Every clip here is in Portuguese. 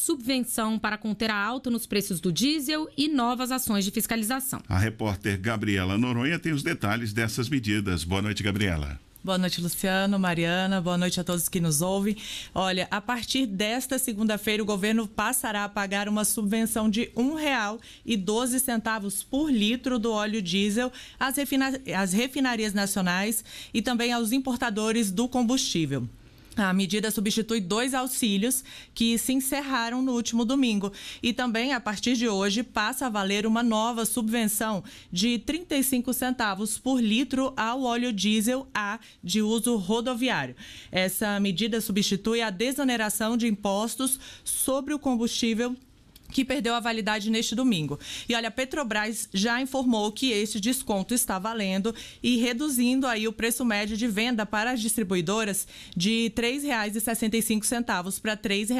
subvenção para conter a alta nos preços do diesel e novas ações de fiscalização. A repórter Gabriela Noronha tem os detalhes dessas medidas. Boa noite, Gabriela. Boa noite, Luciano, Mariana, boa noite a todos que nos ouvem. Olha, a partir desta segunda-feira, o governo passará a pagar uma subvenção de R$ 1,12 por litro do óleo diesel às refinarias nacionais e também aos importadores do combustível. A medida substitui 2 auxílios que se encerraram no último domingo e também, a partir de hoje, passa a valer uma nova subvenção de 35 centavos por litro ao óleo diesel A de uso rodoviário. Essa medida substitui a desoneração de impostos sobre o combustível que perdeu a validade neste domingo. E olha, a Petrobras já informou que este desconto está valendo e reduzindo aí o preço médio de venda para as distribuidoras de R$ 3,65 para R$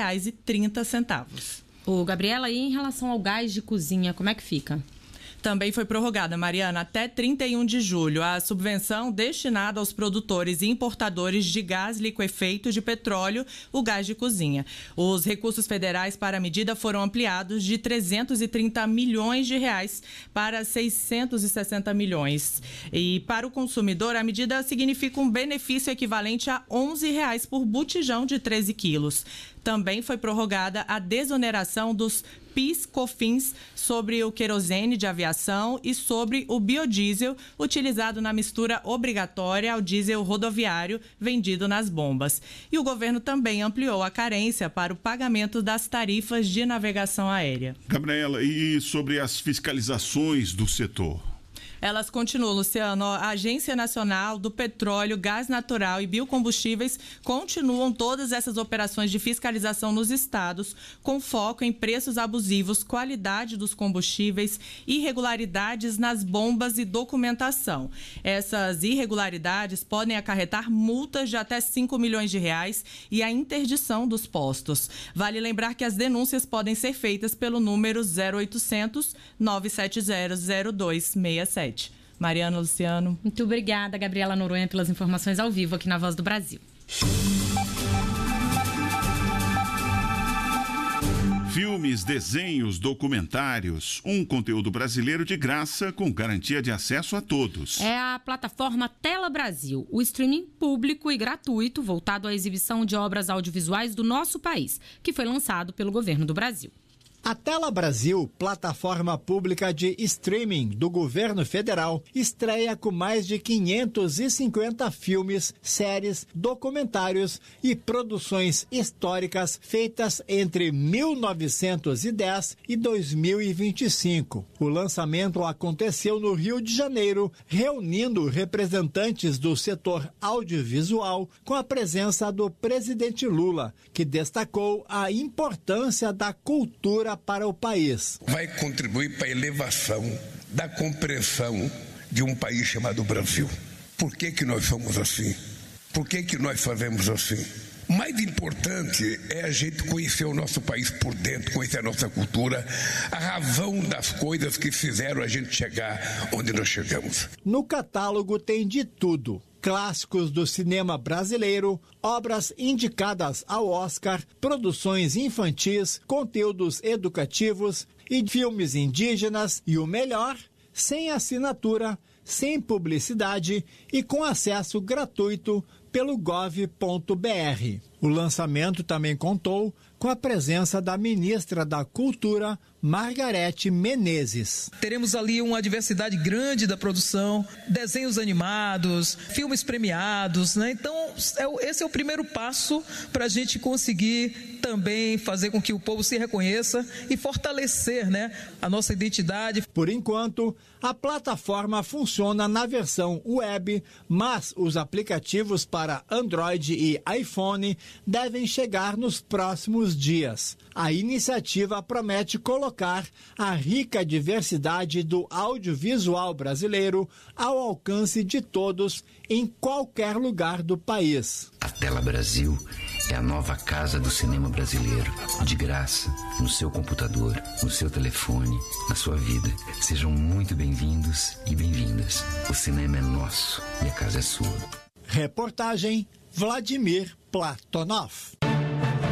3,30. Gabriela, e em relação ao gás de cozinha, como é que fica? Também foi prorrogada, Mariana, até 31 de julho, a subvenção destinada aos produtores e importadores de gás liquefeito de petróleo, o gás de cozinha. Os recursos federais para a medida foram ampliados de 330 milhões de reais para 660 milhões. E para o consumidor, a medida significa um benefício equivalente a R$ 11 por botijão de 13 quilos. Também foi prorrogada a desoneração dos PIS/COFINS sobre o querosene de aviação e sobre o biodiesel utilizado na mistura obrigatória ao diesel rodoviário vendido nas bombas. E o governo também ampliou a carência para o pagamento das tarifas de navegação aérea. Gabriela, e sobre as fiscalizações do setor? Elas continuam, Luciano. A Agência Nacional do Petróleo, Gás Natural e Biocombustíveis continuam todas essas operações de fiscalização nos estados, com foco em preços abusivos, qualidade dos combustíveis, irregularidades nas bombas e documentação. Essas irregularidades podem acarretar multas de até R$ 5 milhões e a interdição dos postos. Vale lembrar que as denúncias podem ser feitas pelo número 0800 970 0267. Mariana, Luciano. Muito obrigada, Gabriela Noronha, pelas informações ao vivo aqui na Voz do Brasil. Filmes, desenhos, documentários, um conteúdo brasileiro de graça com garantia de acesso a todos. É a plataforma Tela Brasil, o streaming público e gratuito voltado à exibição de obras audiovisuais do nosso país, que foi lançado pelo governo do Brasil. A Tela Brasil, plataforma pública de streaming do governo federal, estreia com mais de 550 filmes, séries, documentários e produções históricas feitas entre 1910 e 2025. O lançamento aconteceu no Rio de Janeiro, reunindo representantes do setor audiovisual com a presença do presidente Lula, que destacou a importância da cultura para o país. Vai contribuir para a elevação da compreensão de um país chamado Brasil. Por que nós somos assim? Por que nós fazemos assim? O mais importante é a gente conhecer o nosso país por dentro, conhecer a nossa cultura, a razão das coisas que fizeram a gente chegar onde nós chegamos. No catálogo tem de tudo. Clássicos do cinema brasileiro, obras indicadas ao Oscar, produções infantis, conteúdos educativos e filmes indígenas e o melhor, sem assinatura, sem publicidade e com acesso gratuito pelo gov.br. O lançamento também contou com a presença da ministra da Cultura, Margarete Menezes. Teremos ali uma diversidade grande da produção, desenhos animados, filmes premiados, né? Então, esse é o primeiro passo para a gente conseguir também fazer com que o povo se reconheça e fortalecer, né, a nossa identidade. Por enquanto, a plataforma funciona na versão web, mas os aplicativos para Android e iPhone devem chegar nos próximos dias. A iniciativa promete colocar a rica diversidade do audiovisual brasileiro ao alcance de todos em qualquer lugar do país. A Tela Brasil é a nova casa do cinema brasileiro. De graça, no seu computador, no seu telefone, na sua vida. Sejam muito bem-vindos e bem-vindas. O cinema é nosso e a casa é sua. Reportagem Vladimir Platonov.